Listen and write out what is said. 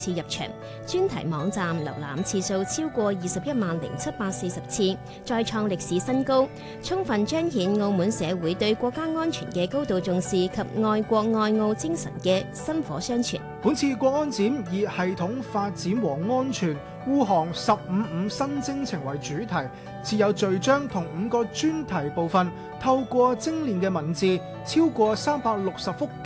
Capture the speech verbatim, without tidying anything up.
次入場，專題網站瀏覽次數超過二十一萬零七百四十次，再創歷史新高，充分彰顯澳門社會對國家安全嘅高度重視及愛國愛澳精神嘅薪火相傳。 本次國安展以系統發展和安全護航十五五新征程為主題，設有序章同五個專題部分，透過精煉嘅文字，超過三百六十幅